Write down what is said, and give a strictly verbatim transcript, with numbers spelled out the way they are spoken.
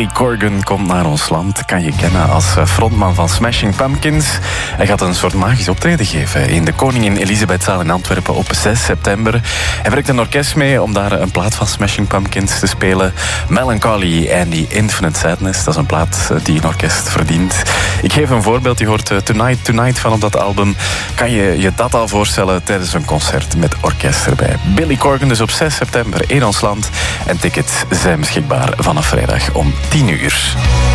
Billy Corgan komt naar ons land. Kan je kennen als frontman van Smashing Pumpkins. Hij gaat een soort magisch optreden geven in de Koningin Elisabethzaal in Antwerpen op zes september. Hij brengt een orkest mee om daar een plaat van Smashing Pumpkins te spelen. Melancholy and the Infinite Sadness. Dat is een plaat die een orkest verdient. Ik geef een voorbeeld. Je hoort Tonight Tonight van op dat album. Kan je je dat al voorstellen tijdens een concert met orkest erbij? Billy Corgan dus op zes september in ons land. En tickets zijn beschikbaar vanaf vrijdag om tien uur.